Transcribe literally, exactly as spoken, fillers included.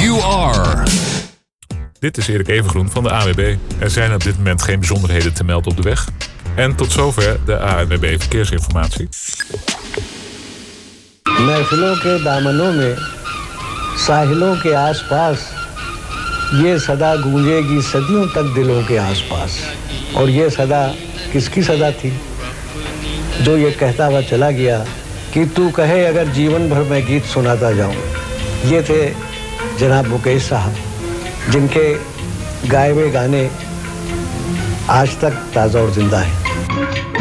you are. Dit is Erik Evengroen van de A N W B. Er zijn op dit moment geen bijzonderheden te melden op de weg. En tot zover de A N W B verkeersinformatie. महफिलों के दामनों में साहिलों के आसपास ये सदा गूंजेगी सदियों तक दिलों के आसपास। और ये सदा किसकी सदा थी? जो ये कहता हुआ चला गया कि तू कहे अगर जीवन भर मैं गीत सुनाता जाऊं। ये थे जनाब मुकेश साहब, जिनके गाए हुए गाने आज तक ताज़ा और जिंदा हैं।